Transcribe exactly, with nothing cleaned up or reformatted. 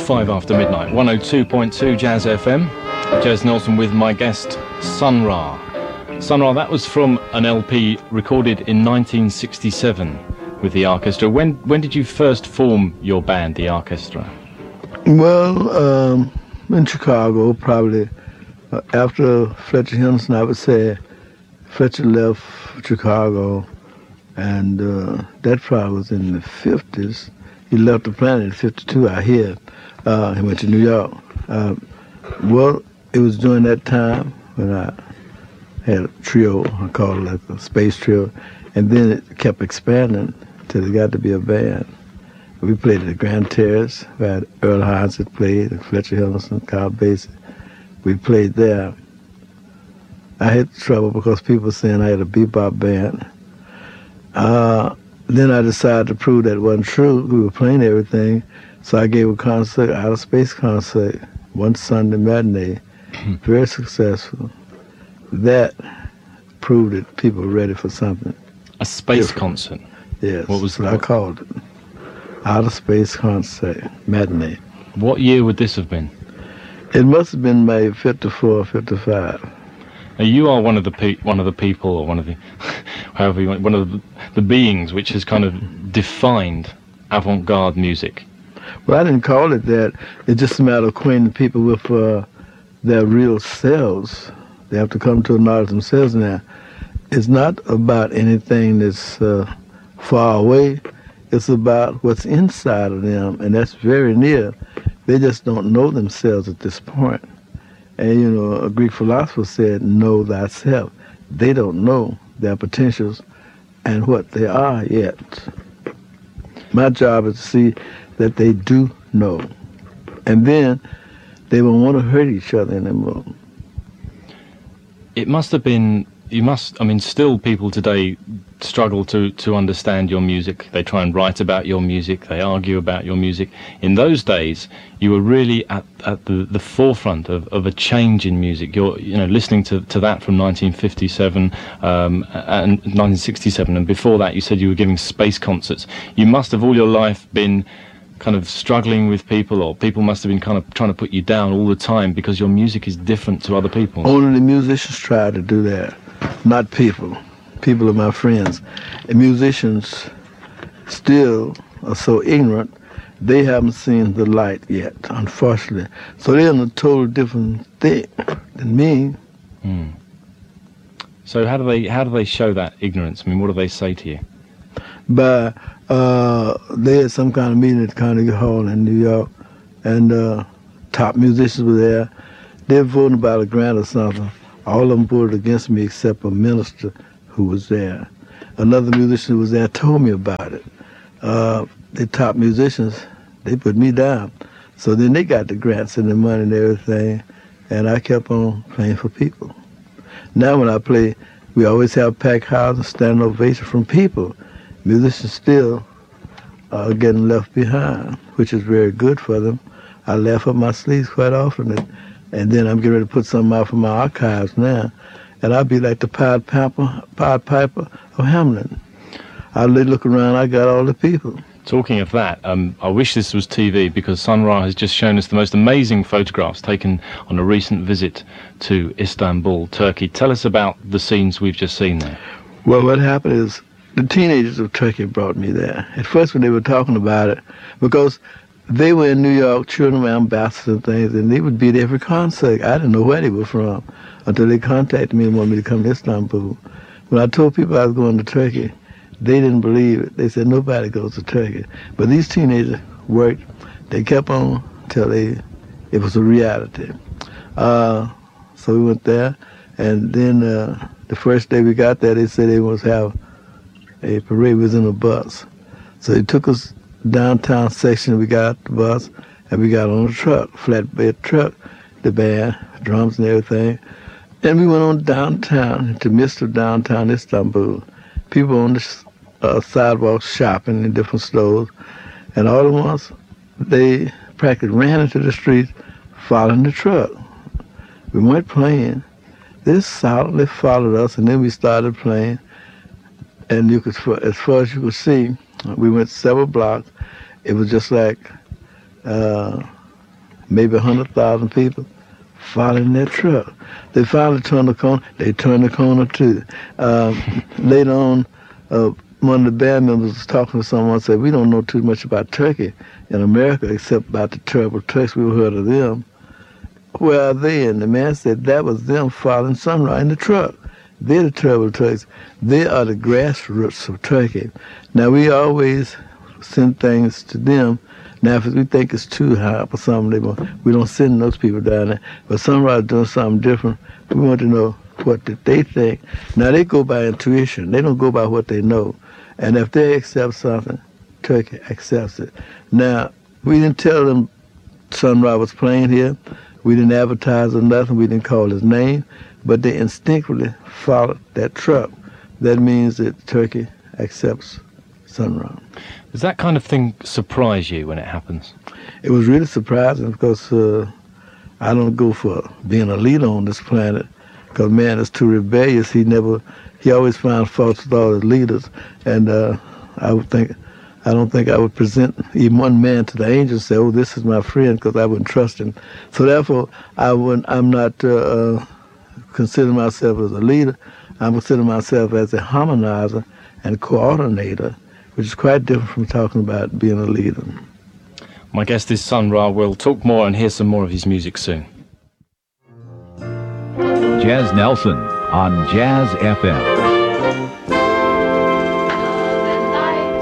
five after midnight, one oh two point two Jazz F M. Jez Nelson with my guest, Sun Ra. Sun Ra, that was from an L P recorded in nineteen sixty-seven with the orchestra. When when did you first form your band, the orchestra? Well, um, in Chicago, probably uh, after Fletcher Henderson, I would say Fletcher left Chicago, and uh, that probably was in the fifties. He left the planet in fifty-two, I hear. Uh, he went to New York. Uh, well, it was during that time when I had a trio, I called it like a space trio, and then it kept expanding till it got to be a band. We played at the Grand Terrace, where Earl Hines had played, and Fletcher Henderson, Carl Basie. We played there. I had trouble because people were saying I had a bebop band. Uh, then I decided to prove that wasn't true. We were playing everything, so I gave a concert, outer space concert, one Sunday matinee, very successful. That proved that people were ready for something. A space different. concert? Yes, what was what that? I called it. Outer space concert, matinee. What year would this have been? It must have been maybe fifty-four, fifty-five. Now, you are one of the pe- one of the people, or one of the, however you want, one of the, the beings which has kind of defined avant-garde music. Well, I didn't call it that. It's just a matter of acquainting people with uh, their real selves. They have to come to a knowledge themselves now. It's not about anything that's uh, far away. It's about what's inside of them, and that's very near. They just don't know themselves at this point. And, you know, a Greek philosopher said, know thyself. They don't know their potentials and what they are yet. My job is to see that they do know. And then they won't want to hurt each other anymore. It must have been, you must, I mean, still people today struggle to, to understand your music. They try and write about your music. They argue about your music. In those days, you were really at, at the, the forefront of, of a change in music. You're, you know, listening to, to that from nineteen fifty-seven um, and nineteen sixty-seven, and before that you said you were giving space concerts. You must have all your life been kind of struggling with people, or people must have been kind of trying to put you down all the time because your music is different to other people's. Only the musicians try to do that, not people. People are my friends. And musicians still are so ignorant, they haven't seen the light yet, unfortunately. So they're in a totally different thing than me. Mm. So how do they how do they show that ignorance? I mean, what do they say to you? But uh, they had some kind of meeting at Carnegie Hall in New York, and uh, top musicians were there. They were voting about a grant or something. All of them voted against me except a minister who was there. Another musician who was there told me about it. Uh, the top musicians, they put me down. So then they got the grants and the money and everything, and I kept on playing for people. Now when I play, we always have packed houses, standing ovation from people. Musicians still are getting left behind, which is very good for them. I laugh up my sleeves quite often, and, and then I'm getting ready to put something out from my archives now, and I'll be like the Pied Piper, Pied Piper of Hamelin. I look around, I got all the people. Talking of that, um, I wish this was T V, because Sun Ra has just shown us the most amazing photographs taken on a recent visit to Istanbul, Turkey. Tell us about the scenes we've just seen there. Well, what happened is the teenagers of Turkey brought me there. At first when they were talking about it, because they were in New York, children were ambassadors and things, and they would be at every concert. I didn't know where they were from until they contacted me and wanted me to come to Istanbul. When I told people I was going to Turkey, they didn't believe it. They said, nobody goes to Turkey. But these teenagers worked. They kept on till they, it was a reality. Uh, so we went there, and then uh, the first day we got there, they said they was have a parade. We was in a bus. So they took us downtown section. We got out the bus, and we got on a truck, flatbed truck, the band, drums and everything. And we went on downtown, to Mister Downtown Istanbul. People on the uh, sidewalk shopping in different stores. And all at once, they practically ran into the street following the truck. We weren't playing. They silently followed us, and then we started playing. And you could, as far as you could see, we went several blocks. It was just like uh, maybe one hundred thousand people following that truck. They finally turned the corner. They turned the corner too. Um, later on, uh, one of the band members was talking to someone and said, we don't know too much about Turkey in America except about the Terrible Turks. We've heard of them. Where are they? And the man said that was them following Sun Ra in the truck. They're the Terrible Turks. They are the grassroots of Turkey. Now, we always send things to them. Now, if we think it's too high for something, we don't send those people down there. But Sun Ra is doing something different. We want to know what did they think. Now, they go by intuition. They don't go by what they know. And if they accept something, Turkey accepts it. Now, we didn't tell them Sun Ra was playing here. We didn't advertise or nothing. We didn't call his name. But they instinctively followed that truck. That means that Turkey accepts Sun Ra. Does that kind of thing surprise you when it happens? It was really surprising because uh, I don't go for being a leader on this planet because man is too rebellious. He never, he always found faults with all his leaders. And uh, I would think, I don't think I would present even one man to the angels and say, oh, this is my friend, because I wouldn't trust him. So therefore, I wouldn't, I'm not uh, uh, considering myself as a leader. I'm considering myself as a harmonizer and coordinator, which is quite different from talking about being a leader. My guest is Sun Ra. We'll talk more and hear some more of his music soon. Jazz Nelson on Jazz F M.